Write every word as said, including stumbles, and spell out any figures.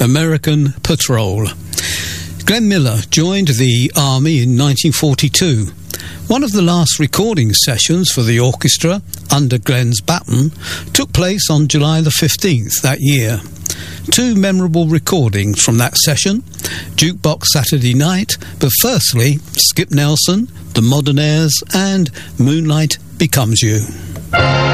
American Patrol. Glenn Miller joined the Army in nineteen forty-two. One of the last recording sessions for the orchestra, under Glenn's baton, took place on July the fifteenth that year. Two memorable recordings from that session, Jukebox Saturday Night, but firstly, Skip Nelson, The Modernaires, and Moonlight Becomes You.